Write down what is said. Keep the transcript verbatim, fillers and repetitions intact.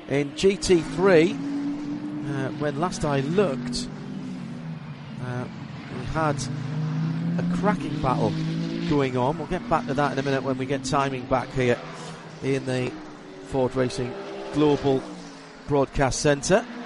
In G T three, uh, when last I looked, uh, we had a cracking battle going on. We'll get back to that in a minute when we get timing back here in the Ford Racing Global Broadcast Centre.